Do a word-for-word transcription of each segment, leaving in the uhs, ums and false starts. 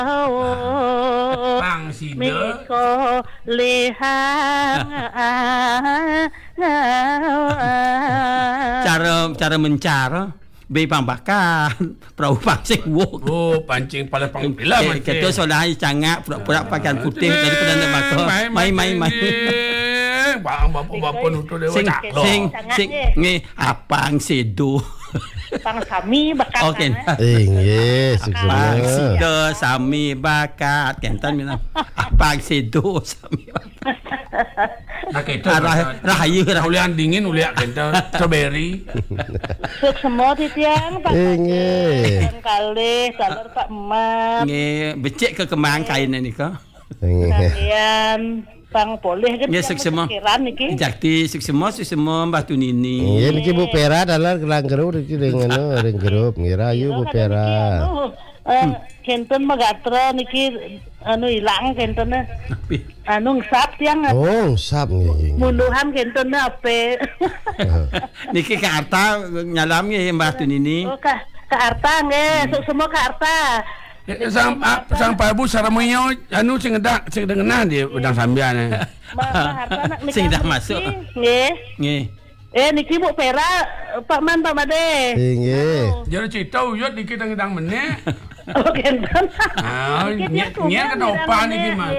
Pang sida Miko lehang Cara cara mencara be pang bakar perahu pancing wok. Oh, pancing pada pang bila mancing. Kita solai cangak pura-pura pakaian putih daripada nak bakar. Mai mai mai. Bang bapa-bapa nutu dewa caklo. Sing sing nge apang sedo. Pang sami bakat. Okey. Eh, yes, Apang semua. sedo sami bakat. Kentan mina. Apang sedo sami bakat. Nak kita Rah rahayu rah ulian dingin uliak kita strawberry. Suk semua titiang Pak. Eh, nge. Kali salur Pak Emak. nge becek ke kemang kain ni ka. Kalian pang boleh kan Nge seksema. pikiran niki. Jakti seksema seksema batu nini. Iya, niki Bu Pera adalah gelang geruk niki dengan no, ring gerup ngira ayu Bu Pera. Eh, kenten magatra niki anu ilang kenten anu ngesap tiang Oh, sap nggih. munduhan kenten ape. Niki ke arta nyalam nge batu nini. Oh ka ka arta nge, sok semua ka arta. Sang sang Prabu Saramoyo anu sing ngedak sing dengenan dia udang sambian. Ma harta nak nikah. Sing dah masuk. Nggih. Nge. Eh niki Bu Pera, Pak Man Pak Made. Eh, nggih. Jadi cerita uyut dikit ngedang meneh. Oh kenten. Ah, nyek nyek kan opa niki mah.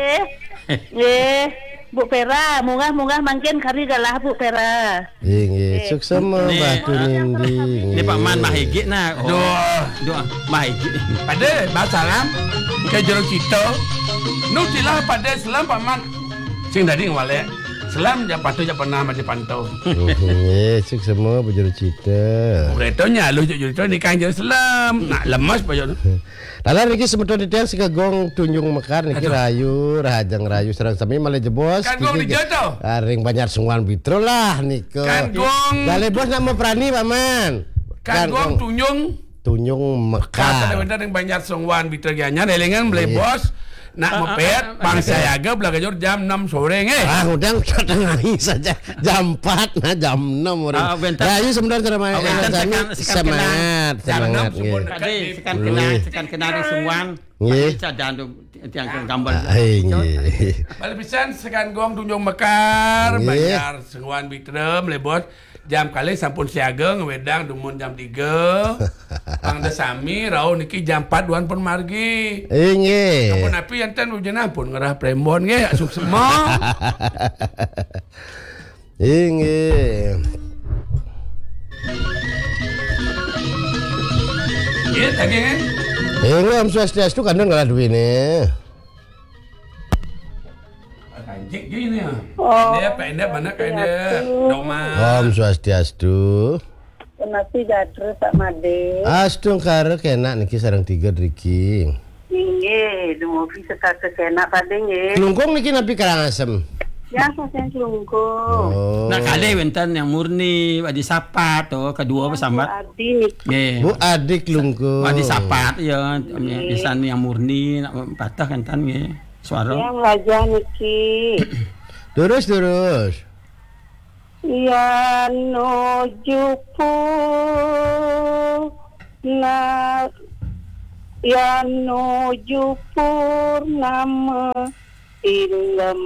Nggih. Bu Pera, munggah-munggah mangkin kari galah Bu Pera. Eh, nggih. Suksema Ni. batu nindi. Ni Pak Man mahigit na. Aduh. Doa mahigit. Pada basalam ke jero cerita. Nutilah pada selam paman. Sing tadi ngwale. Selam ja patu ja pernah mati pantau. Nggih, suksema bujur cita. Keretonya lu cerita nikah jero selam. Nak lemas payah. Dalam niki semeton detail sikagong tunjung mekar niki rayu rahajang rayu serang sami malah jebos. Kan gong dijodoh. Ring banyak sungguhan bitro lah niko. Kan gong. Gale bos nak mau perani paman. Kan gong tunjung. Tunjung Kata mekar. bener yang banyak songwan bitraganya elengan beli bos. Nak mepet pang sayaga belaga jor jam enam sore nge. Ah, udang tengahi saja jam empat nah jam enam orang. Ah, bentar. Rayu sebenarnya ramai. Ah, bentar, sekan- sekan Semangat, Jam enam semangat. subuh. nggih. Kade sekan kena sekan kena di sungwan. Nggih. Cadan tu tiang gambar. Ah, nggih. Balik pisan sekan gong tunjung mekar Nggih. banyak songwan bitrem beli bos. Jam kali sampun siaga ngewedang dumun jam tiga. Pang desami rau niki jam empat duan pun margi. Eh, nggih. Ampun api enten ujana pun ngerah prembon nge asuk semua. Eh, nggih. Iya lagi kan? Eh, nggih Om Swastiastu kan ngalah duwine. Kanjik gini ya. Oh. Dia pendek mana kayak dia doma. Om Swastiastu. Kenapa jadre Pak Made? Astung karo kena niki sareng tiga driki. Nggih, demo bisa kakek enak pade nggih. Kelungkung niki napi Karangasem. Ya, saya kelungkung. Oh. Nak kali wentan yang murni wadi sapat tu kedua bersambat. Adi nik. Nggih. Bu adik lungkung. Wadi sapat ya bisa yang murni nak patah kan tan nggih. Suara. Yang raja niki. Terus terus. Ya nujupu na ya nuju purnama ilem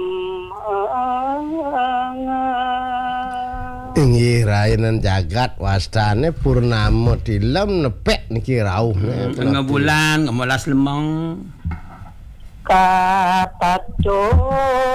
Inggih rainan jagat wastane purnama dilem nepek niki rauh. Tengah bulan, ngemolas lemong. kapato